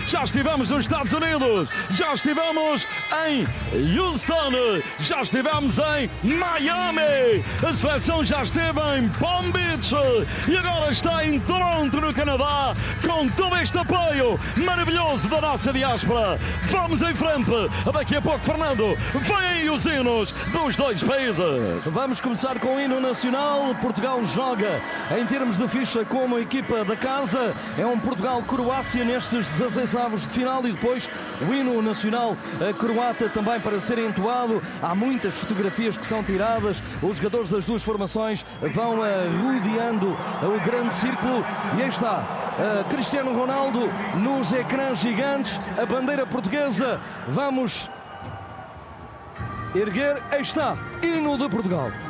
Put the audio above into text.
já estivemos nos Estados Unidos, já estivemos em Houston, já estivemos em Miami, a seleção já esteve em Palm Beach e agora está em Toronto, no Canadá, com todo este apoio maravilhoso da nossa diáspora. Vamos em frente, daqui a pouco, Fernando, vem aí os hinos dos dois países. Vamos começar com o hino nacional. Portugal joga em termos de ficha como equipa da casa. É um Portugal-Croácia nestes 16 avos de final e depois o hino nacional croata também para ser entoado. Há muitas fotografias que são tiradas. Os jogadores das duas formações vão rodeando o grande círculo e aí está Cristiano Ronaldo nos ecrãs gigantes, a bandeira portuguesa. Vamos erguer, aí está, hino de Portugal.